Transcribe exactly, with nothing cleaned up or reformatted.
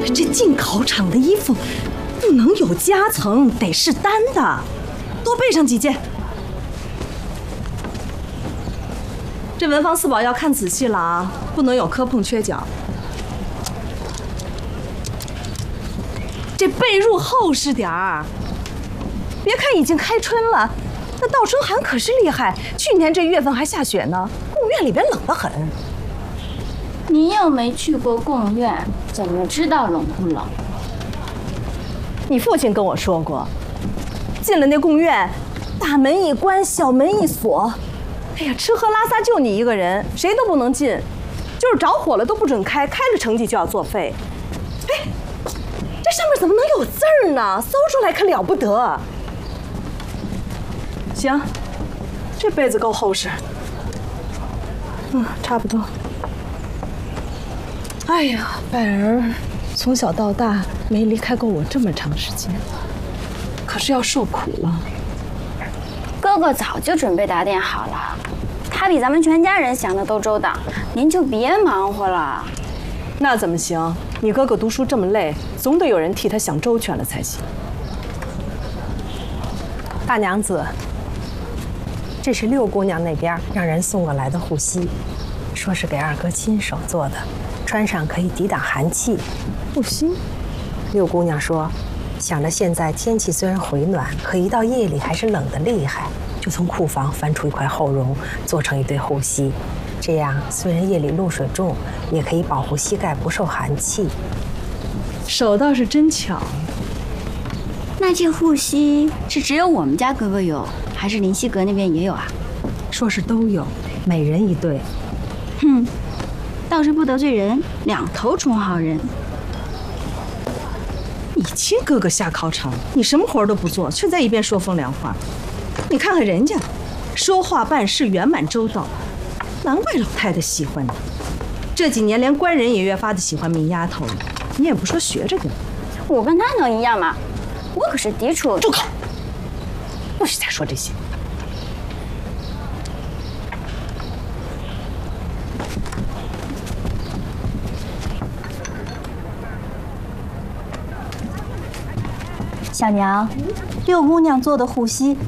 这进考场的衣服不能有夹层，得是单的，多备上几件。这文房四宝要看仔细了啊，不能有磕碰缺角。这被褥厚实点儿。别看已经开春了，那倒春寒可是厉害。去年这月份还下雪呢，贡院里边冷得很。 你又没去过贡院，怎么知道冷不冷？ 你父亲跟我说过，进了那贡院，大门一关，小门一锁。哎呀，吃喝拉撒就你一个人，谁都不能进，就是着火了都不准开，开了成绩就要作废。哎，这上面怎么能有字儿呢？搜出来可了不得。行，这被子够厚实。嗯，差不多。哎呀，柏儿从小到大没离开过我这么长时间，可是要受苦了。 哥哥早就准备打点好了，他比咱们全家人想的都周到，您就别忙活了。 那怎么行？你哥哥读书这么累，总得有人替他想周全了才行。 大娘子，这是六姑娘那边让人送过来的护膝，说是给二哥亲手做的，穿上可以抵挡寒气。 护膝？ 六姑娘说，想着现在天气虽然回暖，可一到夜里还是冷得厉害，就从库房翻出一块厚绒，做成一对护膝。这样虽然夜里露水重，也可以保护膝盖不受寒气。 手倒是真巧。 那这护膝是只有我们家哥哥有，还是林夕阁那边也有啊？ 说是都有，每人一对。 哼，倒是不得罪人，两头充好人。 你亲哥哥下考场，你什么活都不做，却在一边说风凉话。你看看人家，说话办事圆满周到，难怪老太太喜欢你。这几年连官人也越发的喜欢明丫头了，你也不说学着点。 我跟他能一样吗？我可是嫡出。 住口！不许再说这些。 小娘，六姑娘做的护膝